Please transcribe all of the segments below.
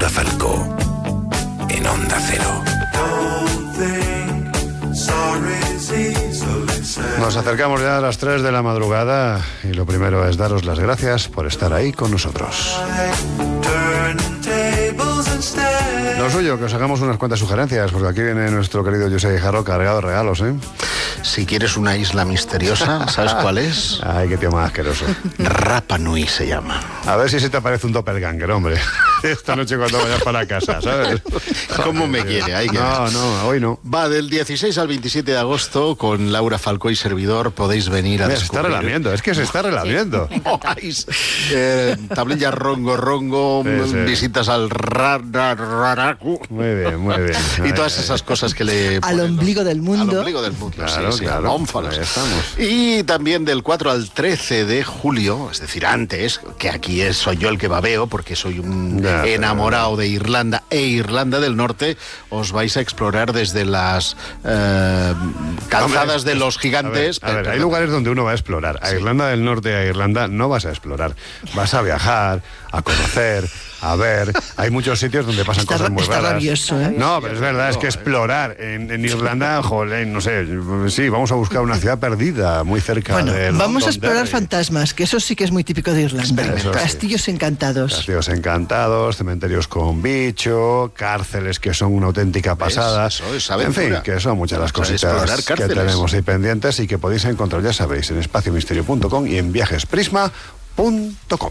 Laura Falcó en Onda Cero. Nos acercamos ya a las 3 de la madrugada y lo primero es daros las gracias por estar ahí con nosotros. Lo suyo, que os hagamos unas cuantas sugerencias, porque aquí viene nuestro querido José Guijarro cargado de regalos, ¿eh? Si quieres una isla misteriosa, ¿sabes cuál es? Ay, qué tío más asqueroso. Rapa Nui se llama. A ver si se te aparece un doppelganger, hombre. Esta noche cuando vayas para casa, ¿sabes? ¿Cómo me quiere? Hay que No, hoy no. Va del 16 al 27 de agosto con Laura Falcó y servidor. Podéis venir a Mira, se está relamiendo, es que se está relamiendo. Tablilla rongo, Sí. visitas al raracu. Muy bien. Y todas esas cosas que le Al ponen, ombligo del mundo. Al ombligo del mundo, Claro, sí, claro. ónfalos. Ahí estamos. Y también del 4 al 13 de julio, es decir, antes, que aquí soy yo el que babeo, porque soy un enamorado de Irlanda e Irlanda del Norte, os vais a explorar desde las calzadas de los gigantes. A ver, hay lugares donde uno va a explorar. A Irlanda del Norte y a Irlanda no vas a explorar. Vas a viajar, a conocer, a ver. Hay muchos sitios donde pasan cosas muy está raras. rabioso, ¿eh? No, pero es verdad, es que explorar en Irlanda, joder, no sé, sí, vamos a buscar una ciudad perdida muy cerca Bueno, de vamos a explorar Londonderry. fantasmas, que eso sí que es muy típico de Irlanda. Eso sí. Castillos encantados. Castillos encantados, cementerios con bicho, cárceles que son una auténtica pasada. Eso es en aventura. fin, que son muchas las Vamos a cositas explorar que cárceles. tenemos ahí pendientes y que podéis encontrar, ya sabéis, en espaciomisterio.com y en viajesprisma.com.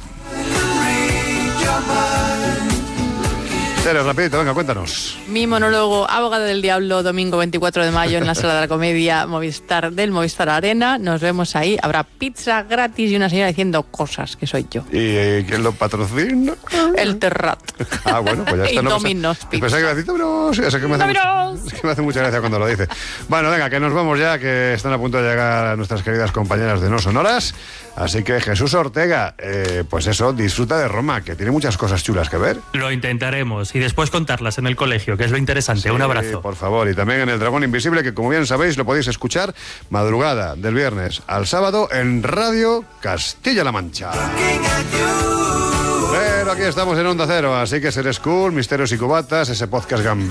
Tere, rapidito, venga, cuéntanos. Mi monólogo Abogado del Diablo, domingo 24 de mayo en la Sala de la Comedia del Movistar Arena. Nos vemos ahí. Habrá pizza gratis y una señora diciendo cosas, que soy yo. ¿Y quién lo patrocina? El Terrat. Ah, bueno, pues ya está. Y Domino's Pizza. Pensaba que iba a decir Domino's. Es que me hace Domino's. es que me hace mucha gracia cuando lo dice. Bueno, venga, que nos vamos ya, que están a punto de llegar nuestras queridas compañeras de No Sonoras. Así que Jesús Ortega, pues eso, disfruta de Roma, que tiene muchas cosas chulas que ver. Lo intentaremos y después contarlas en el colegio, que es lo interesante. Un abrazo. Por favor, y también en El Dragón Invisible, que como bien sabéis lo podéis escuchar madrugada del viernes al sábado en Radio Castilla-La Mancha. Pero aquí estamos en Onda Cero, así que ser cool, misterios y cubatas, ese podcast